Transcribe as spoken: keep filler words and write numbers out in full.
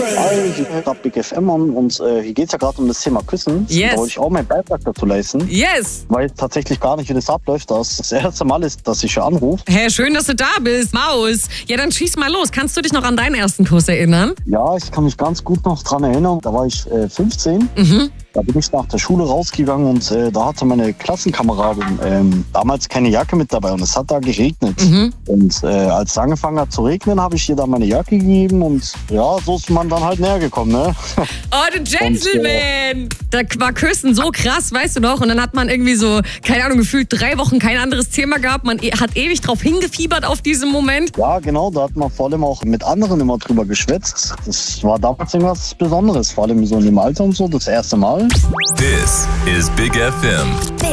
Hi, hier ist Big F M und, und äh, hier geht es ja gerade um das Thema Küssen. Yes. Da wollte ich auch meinen Beitrag dazu leisten. Yes. Weil tatsächlich gar nicht, wie das abläuft. Das das erste Mal ist, dass ich hier anrufe. Hä, hey, schön, dass du da bist, Maus. Ja, dann schieß mal los. Kannst du dich noch an deinen ersten Kuss erinnern? Ja, ich kann mich ganz gut noch dran erinnern. Da war ich äh, fünfzehn. Mhm. Da bin ich nach der Schule rausgegangen und äh, da hatte meine Klassenkameradin ähm, damals keine Jacke mit dabei und es hat da geregnet. Mhm. Und äh, als es angefangen hat zu regnen, habe ich ihr dann meine Jacke gegeben und ja, so ist man dann halt näher gekommen, ne? Oh, du Gentleman! Und, äh, da war Küssen so krass, weißt du noch? Und dann hat man irgendwie so, keine Ahnung, gefühlt drei Wochen kein anderes Thema gehabt. Man e- hat ewig drauf hingefiebert auf diesen Moment. Ja, genau, da hat man vor allem auch mit anderen immer drüber geschwätzt. Das war damals irgendwas Besonderes, vor allem so in dem Alter und so, das erste Mal. This is Big F M.